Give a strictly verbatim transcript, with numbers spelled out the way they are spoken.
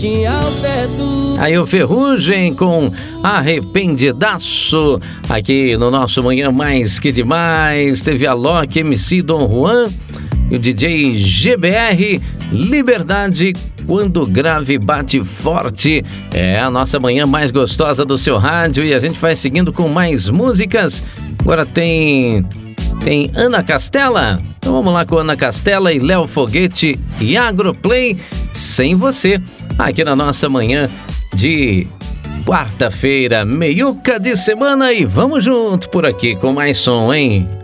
frente ao teto. Aí o Ferrugem com Arrependidaço, aqui no nosso Manhã Mais Que Demais. Teve a Loki, M C Dom Juan e o D J G B R, Liberdade, Quando o Grave Bate Forte. É a nossa manhã mais gostosa do seu rádio e a gente vai seguindo com mais músicas. Agora tem... tem Ana Castela. Então vamos lá com Ana Castela e Léo Foguete e Agroplay, Sem Você, aqui na nossa manhã de quarta-feira, meiuca de semana, e vamos junto por aqui com mais som, hein?